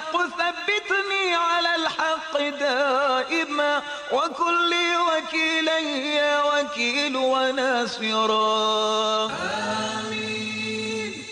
الحق ثبتني على الحق دائما وكن لي وكيلا يا وكيل وناصرا. آمين.